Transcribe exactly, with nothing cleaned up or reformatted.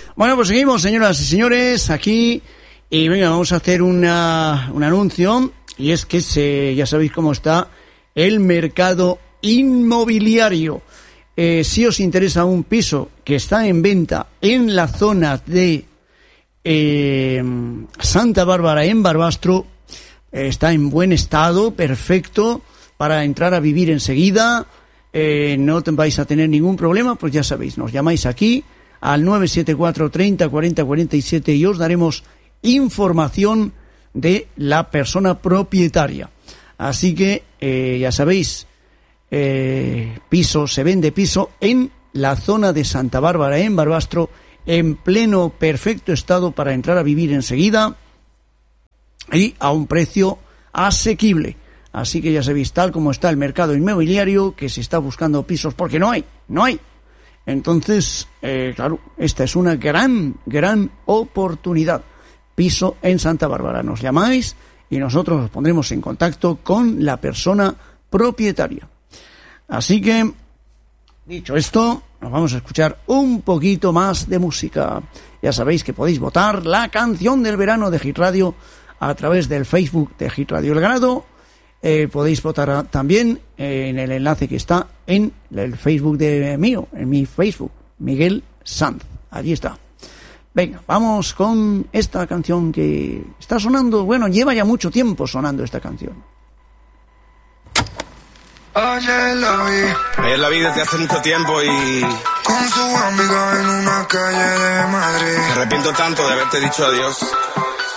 Bueno, pues seguimos, señoras y señores, aquí. Y venga, vamos a hacer una, un anuncio. Y es que se, ya sabéis cómo está el mercado inmobiliario. Eh, si os interesa un piso que está en venta en la zona de eh, Santa Bárbara, en Barbastro, eh, está en buen estado, perfecto, para entrar a vivir enseguida. Eh, no vais a tener ningún problema, pues ya sabéis, nos llamáis aquí al nueve siete cuatro, treinta, cuarenta, cuarenta y siete y os daremos información de la persona propietaria. Así que eh, ya sabéis, eh, piso, se vende piso en la zona de Santa Bárbara, en Barbastro, en pleno perfecto estado para entrar a vivir enseguida y a un precio asequible. Así que ya sabéis, tal como está el mercado inmobiliario, que se está buscando pisos porque no hay, no hay. Entonces, eh, claro, esta es una gran, gran oportunidad. Piso en Santa Bárbara. Nos llamáis y nosotros os pondremos en contacto con la persona propietaria. Así que, dicho esto, nos vamos a escuchar un poquito más de música. Ya sabéis que podéis votar la canción del verano de Hit Radio a través del Facebook de Hit Radio El Ganado. Eh, podéis votar también eh, en el enlace que está en el Facebook de mío, en mi Facebook, Miguel Sanz. Allí está. Venga, vamos con esta canción que está sonando, bueno, lleva ya mucho tiempo sonando esta canción. Ayer la vi, ayer la vi desde hace mucho tiempo y con su amiga en una calle de Madrid. me arrepiento tanto de haberte dicho adiós.